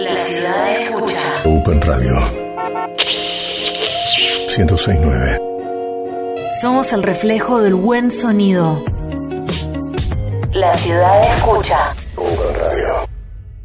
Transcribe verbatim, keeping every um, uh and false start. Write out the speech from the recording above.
La ciudad escucha. Open Radio ciento seis punto nueve. Somos el reflejo del buen sonido. La ciudad escucha. Open Radio.